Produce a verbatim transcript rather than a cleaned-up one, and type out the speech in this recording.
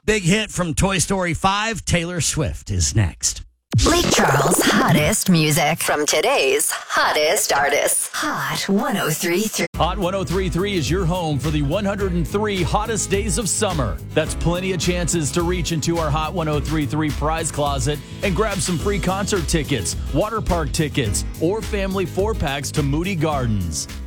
Big hit from Toy Story five, Taylor Swift is next. Lake Charles' hottest music from today's hottest artists. Hot one oh three point three. Hot one oh three point three is your home for the one hundred three hottest days of summer. That's plenty of chances to reach into our Hot one oh three point three prize closet and grab some free concert tickets, water park tickets, or family four-packs to Moody Gardens.